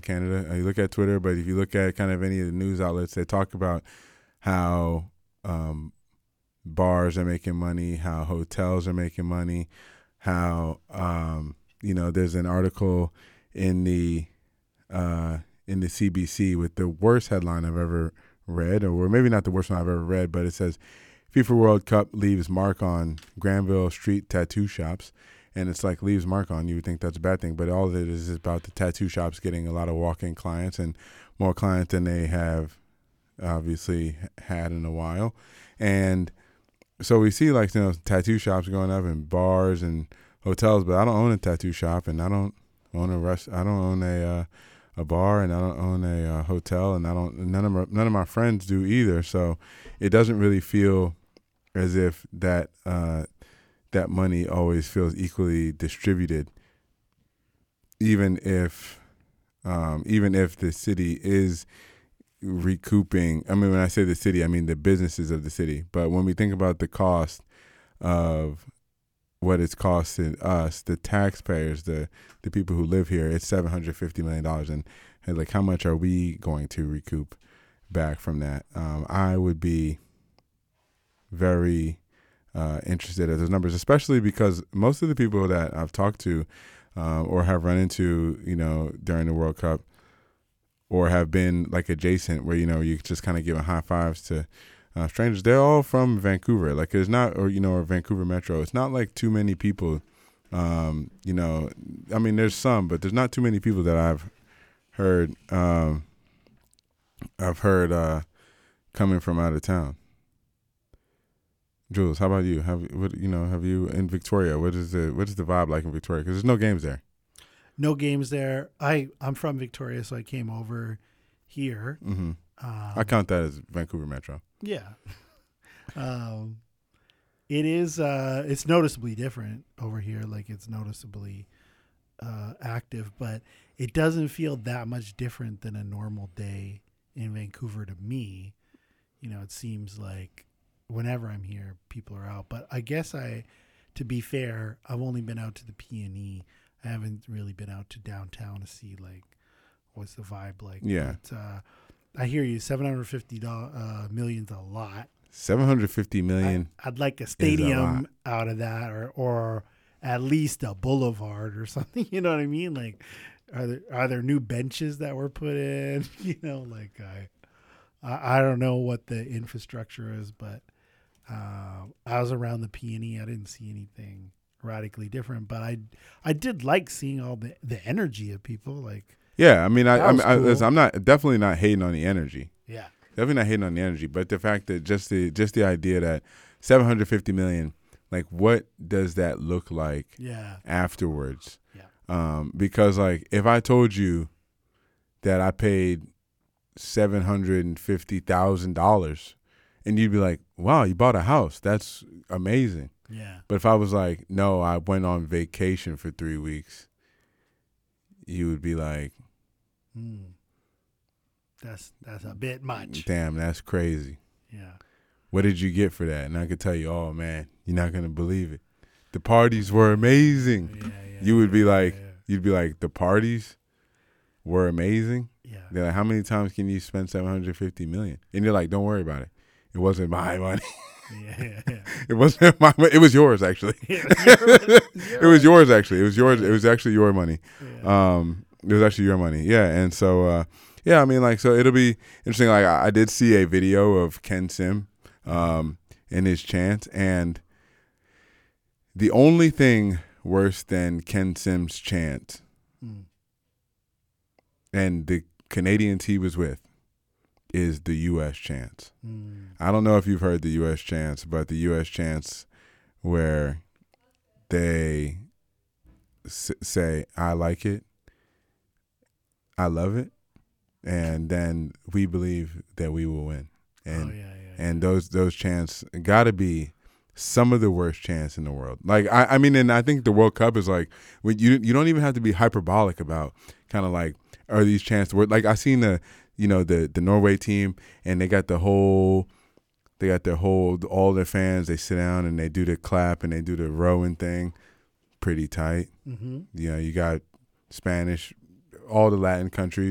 Canada. You look at Twitter, but if you look at kind of any of the news outlets, they talk about how bars are making money, how hotels are making money, how there's an article in the CBC with the worst headline I've ever read, or maybe not the worst one I've ever read, but it says FIFA World Cup leaves mark on Granville Street tattoo shops. And it's like leaves mark on. You would think that's a bad thing, but all of it is about the tattoo shops getting a lot of walk-in clients and more clients than they have obviously had in a while. And so we see tattoo shops going up and bars and hotels, but I don't own a tattoo shop and I don't own I don't own a bar and I don't own a hotel, and none of my friends do either. So it doesn't really feel as if that money always feels equally distributed, even if the city is recouping. I mean, when I say the city, I mean the businesses of the city. But when we think about the cost of what it's costing us, the taxpayers, the people who live here, it's $750 million. And like, how much are we going to recoup back from that? I would be very interested in those numbers, especially because most of the people that I've talked to or have run into, during the World Cup, or have been like adjacent where, you just kind of giving high fives to strangers, they're all from Vancouver. Like there's not, or Vancouver Metro. It's not like too many people, I mean, there's some, but there's not too many people that I've heard coming from out of town. Jules, how about you? Have you in Victoria? What is the vibe like in Victoria? Because there's no games there. No games there. I'm from Victoria, so I came over here. Mm-hmm. I count that as Vancouver Metro. Yeah. It is. It's noticeably different over here. Like it's noticeably active, but it doesn't feel that much different than a normal day in Vancouver to me. It seems like whenever I'm here, people are out. But I guess to be fair, I've only been out to the P&E. I haven't really been out to downtown to see like what's the vibe like. Yeah. But, I hear you. $750 million's a lot. $750 million. I'd like a stadium out of that, or at least a boulevard or something. You know what I mean? Like, are there new benches that were put in? I don't know what the infrastructure is, but I was around the P&E. I didn't see anything radically different, but I did like seeing all the energy of people. Like, yeah, I mean, cool. I'm definitely not hating on the energy. Yeah, definitely not hating on the energy, but the fact that just the idea that $750 million, like, what does that look like? Yeah. Afterwards? Yeah. Because like, if I told you that I paid $750,000, and you'd be like, wow, you bought a house. That's amazing. Yeah. But if I was like, no, I went on vacation for 3 weeks, you would be like, that's a bit much. Damn, that's crazy. Yeah. What did you get for that? And I could tell you, oh man, you're not gonna believe it. The parties were amazing. Yeah, you would be like, you'd be like, the parties were amazing. Yeah. They're like, how many times can you spend $750 million? And you're like, don't worry about it. It wasn't my money. Yeah. It wasn't my money. It was yours, actually. It was yours, actually. It was yours. It was actually your money. Yeah. It was actually your money. Yeah. And so, yeah, I mean, like, so it'll be interesting. Like, I did see a video of Ken Sim and his chant. And the only thing worse than Ken Sim's chant and the Canadians he was with is the U.S. chants. I don't know if you've heard the U.S. chants, but the U.S. chants where they say, I like it, I love it, and then we believe that we will win. And and those chants got to be some of the worst chants in the world. Like, I mean, and I think the World Cup is like, you don't even have to be hyperbolic about kind of like, are these chants worth? Like, I seen the Norway team, and they got all their fans, they sit down and they do the clap and they do the rowing thing pretty tight. Mm-hmm. You got Spanish, all the Latin countries.